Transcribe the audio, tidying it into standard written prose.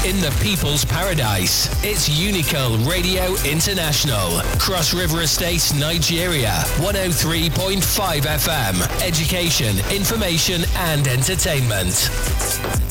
in the people's paradise. It's Unical Radio International. Cross River Estate, Nigeria. 103.5 FM. Education, information and entertainment.